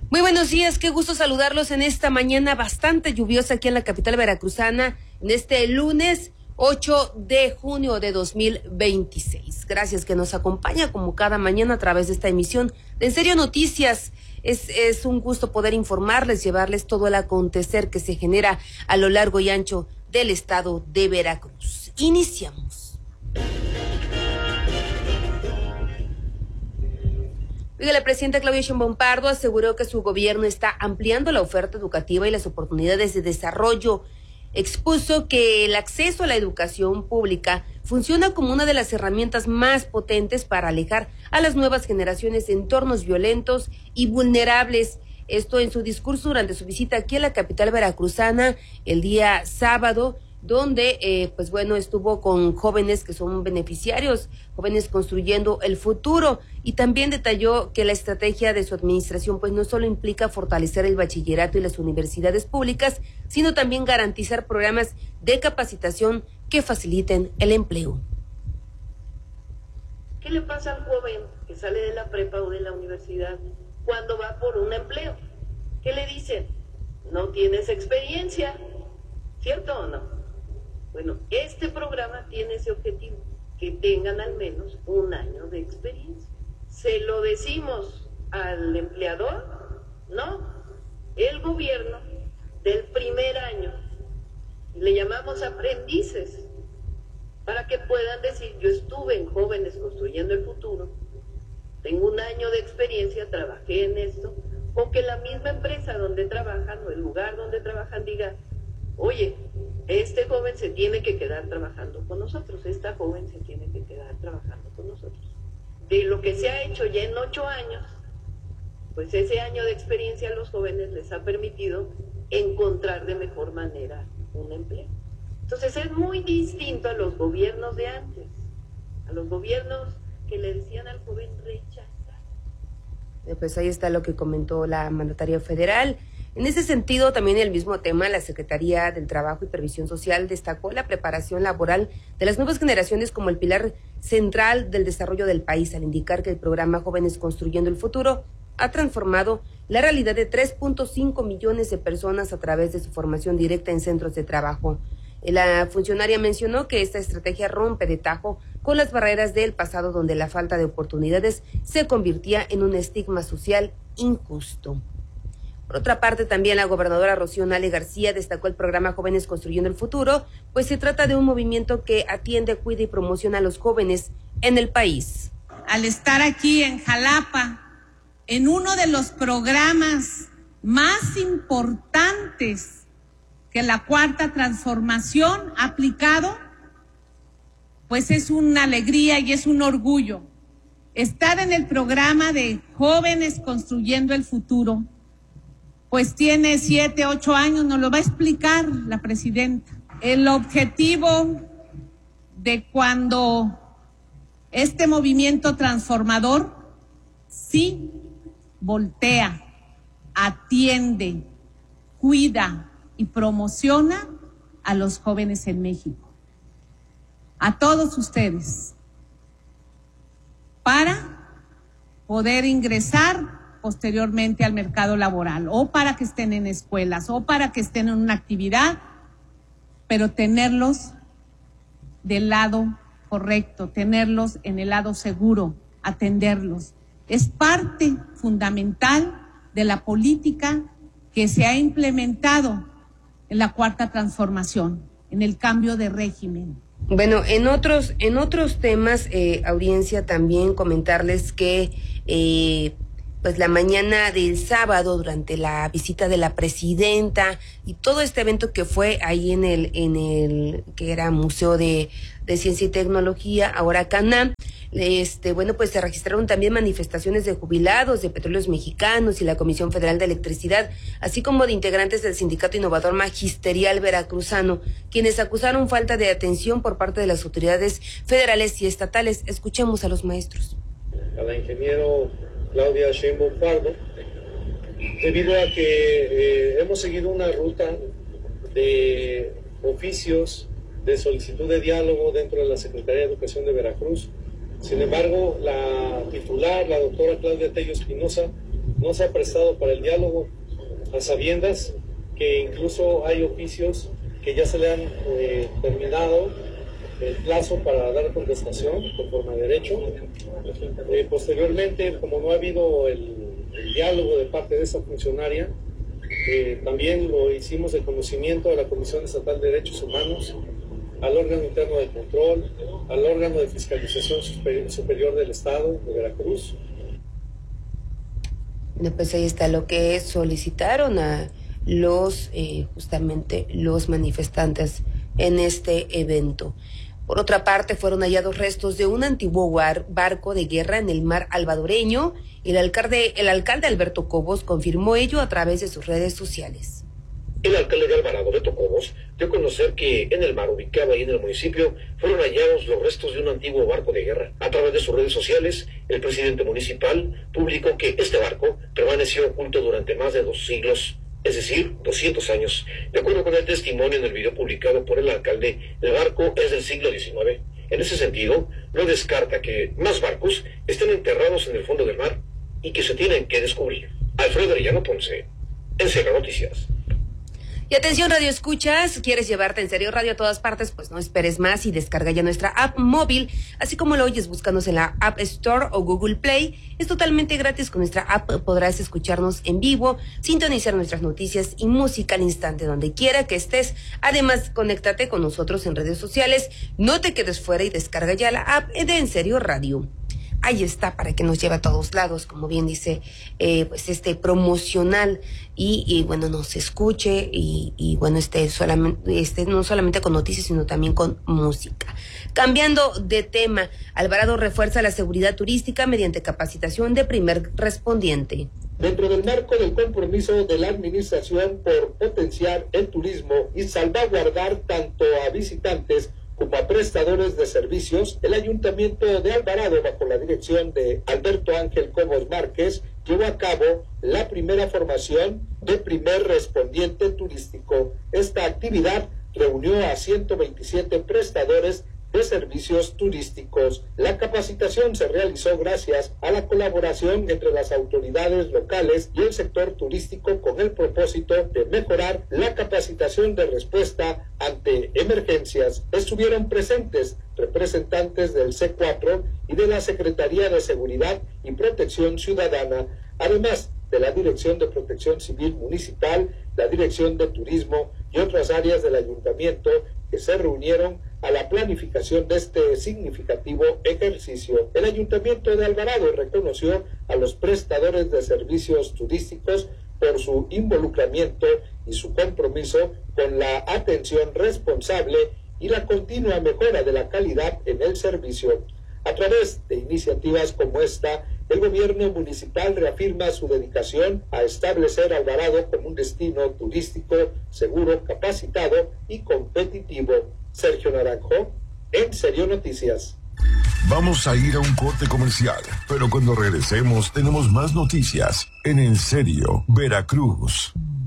Muy buenos días, qué gusto saludarlos en esta mañana bastante lluviosa aquí en la capital veracruzana, en este lunes 8 de junio de 2026. Gracias que nos acompaña como cada mañana a través de esta emisión de En Serio Noticias. Es un gusto poder informarles, llevarles todo el acontecer que se genera a lo largo y ancho del estado de Veracruz. Iniciamos. La presidenta Claudia Sheinbaum Pardo aseguró que su gobierno está ampliando la oferta educativa y las oportunidades de desarrollo. Expuso que el acceso a la educación pública funciona como una de las herramientas más potentes para alejar a las nuevas generaciones de entornos violentos y vulnerables. Esto en su discurso durante su visita aquí a la capital veracruzana el día sábado, donde estuvo con jóvenes que son beneficiarios, jóvenes construyendo el futuro, y también detalló que la estrategia de su administración pues no solo implica fortalecer el bachillerato y las universidades públicas, sino también garantizar programas de capacitación que faciliten el empleo. ¿Qué le pasa al joven que sale de la prepa o de la universidad cuando va por un empleo? ¿Qué le dicen? No tienes experiencia, ¿cierto o no? Bueno, este programa tiene ese objetivo, que tengan al menos un año de experiencia. ¿Se lo decimos al empleador? No. El gobierno del primer año, le llamamos aprendices, para que puedan decir, yo estuve en Jóvenes Construyendo el Futuro, tengo un año de experiencia, trabajé en esto, o que la misma empresa donde trabajan o el lugar donde trabajan diga, oye, este joven se tiene que quedar trabajando con nosotros, esta joven se tiene que quedar trabajando con nosotros. De lo que se ha hecho ya en 8 años, pues ese año de experiencia a los jóvenes les ha permitido encontrar de mejor manera un empleo. Entonces es muy distinto a los gobiernos de antes, a los gobiernos que le decían al joven rechazar. Pues ahí está lo que comentó la mandataria federal. En ese sentido, también el mismo tema, la Secretaría del Trabajo y Previsión Social destacó la preparación laboral de las nuevas generaciones como el pilar central del desarrollo del país, al indicar que el programa Jóvenes Construyendo el Futuro ha transformado la realidad de 3.5 millones de personas a través de su formación directa en centros de trabajo. La funcionaria mencionó que esta estrategia rompe de tajo con las barreras del pasado, donde la falta de oportunidades se convertía en un estigma social injusto. Por otra parte, también la gobernadora Rocío Nale García destacó el programa Jóvenes Construyendo el Futuro, pues se trata de un movimiento que atiende, cuida y promociona a los jóvenes en el país. Al estar aquí en Jalapa, en uno de los programas más importantes que la Cuarta Transformación ha aplicado, pues es una alegría y es un orgullo estar en el programa de Jóvenes Construyendo el Futuro. Pues tiene 7, 8 años, nos lo va a explicar la presidenta. El objetivo de cuando este movimiento transformador sí voltea, atiende, cuida y promociona a los jóvenes en México. A todos ustedes, para poder ingresar posteriormente al mercado laboral, o para que estén en escuelas, o para que estén en una actividad, pero tenerlos del lado correcto, tenerlos en el lado seguro, atenderlos. Es parte fundamental de la política que se ha implementado en la Cuarta Transformación, en el cambio de régimen. Bueno, en otros temas, audiencia, también comentarles que pues la mañana del sábado, durante la visita de la presidenta y todo este evento que fue ahí en el que era Museo de Ciencia y Tecnología, ahora CANAM, pues se registraron también manifestaciones de jubilados de Petróleos Mexicanos y la Comisión Federal de Electricidad, así como de integrantes del Sindicato Innovador Magisterial Veracruzano, quienes acusaron falta de atención por parte de las autoridades federales y estatales. Escuchemos a los maestros. A la ingeniero Claudia Sheinbaum Pardo, debido a que hemos seguido una ruta de oficios de solicitud de diálogo dentro de la Secretaría de Educación de Veracruz. Sin embargo, la titular, la doctora Claudia Tello Espinosa, no se ha prestado para el diálogo, a sabiendas que incluso hay oficios que ya se le han terminado el plazo para dar contestación conforme a derecho. Posteriormente, como no ha habido el diálogo de parte de esa funcionaria, también lo hicimos de conocimiento a la Comisión Estatal de Derechos Humanos, al órgano interno de control, al órgano de fiscalización superior del Estado de Veracruz. Bueno, pues ahí está lo que solicitaron a los justamente los manifestantes en este evento. Por otra parte, fueron hallados restos de un antiguo barco de guerra en el mar albadoreño. El alcalde Alberto Cobos confirmó ello a través de sus redes sociales. El alcalde de Alvarado, Beto Cobos, dio a conocer que en el mar ubicado ahí en el municipio fueron hallados los restos de un antiguo barco de guerra. A través de sus redes sociales, el presidente municipal publicó que este barco permaneció oculto durante más de 2 siglos, es decir, 200 años. De acuerdo con el testimonio en el video publicado por el alcalde, el barco es del siglo XIX. En ese sentido, no descarta que más barcos estén enterrados en el fondo del mar y que se tienen que descubrir. Alfredo Arellano Ponce, Enserio Noticias. Y atención, Radio Escuchas, ¿quieres llevarte En Serio Radio a todas partes? Pues no esperes más y descarga ya nuestra app móvil, así como lo oyes, búscanos en la App Store o Google Play. Es totalmente gratis. Con nuestra app podrás escucharnos en vivo, sintonizar nuestras noticias y música al instante, donde quiera que estés. Además, conéctate con nosotros en redes sociales. No te quedes fuera y descarga ya la app de En Serio Radio. Ahí está, para que nos lleve a todos lados, como bien dice, pues promocional y bueno, nos escuche y bueno, no solamente con noticias, sino también con música. Cambiando de tema, Alvarado refuerza la seguridad turística mediante capacitación de primer respondiente. Dentro del marco del compromiso de la administración por potenciar el turismo y salvaguardar tanto a visitantes como a prestadores de servicios, el Ayuntamiento de Alvarado, bajo la dirección de Alberto Ángel Cobos Márquez, llevó a cabo la primera formación de primer respondiente turístico. Esta actividad reunió a 127 prestadores de servicios turísticos. La capacitación se realizó gracias a la colaboración entre las autoridades locales y el sector turístico con el propósito de mejorar la capacitación de respuesta ante emergencias. Estuvieron presentes representantes del C4 y de la Secretaría de Seguridad y Protección Ciudadana, además de la Dirección de Protección Civil Municipal, la Dirección de Turismo y otras áreas del ayuntamiento que se reunieron a la planificación de este significativo ejercicio. El Ayuntamiento de Alvarado reconoció a los prestadores de servicios turísticos por su involucramiento y su compromiso con la atención responsable y la continua mejora de la calidad en el servicio. A través de iniciativas como esta, el gobierno municipal reafirma su dedicación a establecer Alvarado como un destino turístico seguro, capacitado y competitivo. Sergio Naranjo, En Serio Noticias. Vamos a ir a un corte comercial, pero cuando regresemos tenemos más noticias en Serio Veracruz.